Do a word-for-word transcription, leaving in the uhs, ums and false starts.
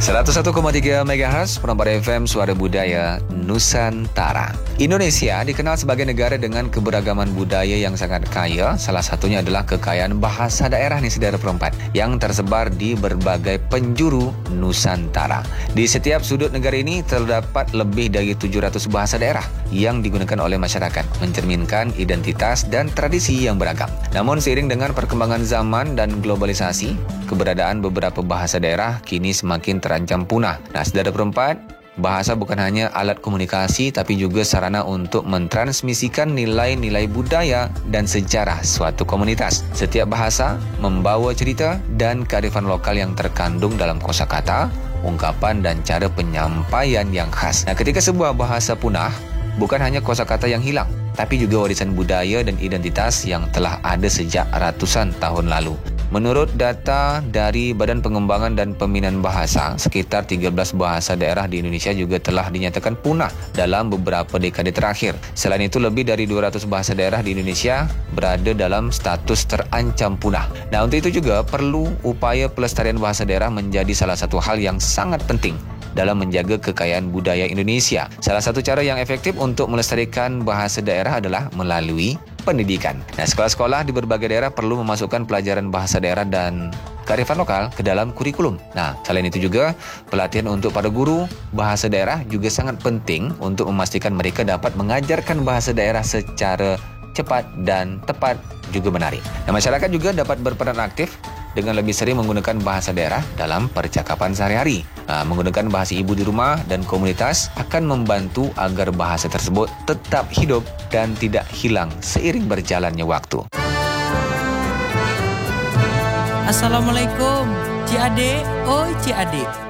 seratus satu koma tiga megahertz Penambar F M Suara Budaya Nusantara. Indonesia dikenal sebagai negara dengan keberagaman budaya yang sangat kaya. Salah satunya adalah kekayaan bahasa daerah nih saudara perempat yang tersebar di berbagai penjuru Nusantara. Di setiap sudut negara ini terdapat lebih dari tujuh ratus bahasa daerah yang digunakan oleh masyarakat, mencerminkan identitas dan tradisi yang beragam. Namun seiring dengan perkembangan zaman dan globalisasi, keberadaan beberapa bahasa daerah kini semakin terancam punah. Nah, saudara perempat, bahasa bukan hanya alat komunikasi tapi juga sarana untuk mentransmisikan nilai-nilai budaya dan sejarah suatu komunitas. Setiap bahasa membawa cerita dan kearifan lokal yang terkandung dalam kosakata, ungkapan dan cara penyampaian yang khas. Nah, ketika sebuah bahasa punah, bukan hanya kosakata yang hilang, tapi juga warisan budaya dan identitas yang telah ada sejak ratusan tahun lalu. Menurut data dari Badan Pengembangan dan Pembinaan Bahasa, sekitar tiga belas bahasa daerah di Indonesia juga telah dinyatakan punah dalam beberapa dekade terakhir. Selain itu, lebih dari dua ratus bahasa daerah di Indonesia berada dalam status terancam punah. Nah, untuk itu juga perlu upaya pelestarian bahasa daerah menjadi salah satu hal yang sangat penting dalam menjaga kekayaan budaya Indonesia. Salah satu cara yang efektif untuk melestarikan bahasa daerah adalah melalui pendidikan. Nah, sekolah-sekolah di berbagai daerah perlu memasukkan pelajaran bahasa daerah dan kearifan lokal ke dalam kurikulum. Nah, selain itu juga pelatihan untuk para guru bahasa daerah juga sangat penting untuk memastikan mereka dapat mengajarkan bahasa daerah secara cepat dan tepat juga menarik. Nah, masyarakat juga dapat berperan aktif dengan lebih sering menggunakan bahasa daerah dalam percakapan sehari-hari. Nah, menggunakan bahasa ibu di rumah dan komunitas akan membantu agar bahasa tersebut tetap hidup dan tidak hilang seiring berjalannya waktu. Assalamualaikum, Cik Adik. Oi, Cik Adik.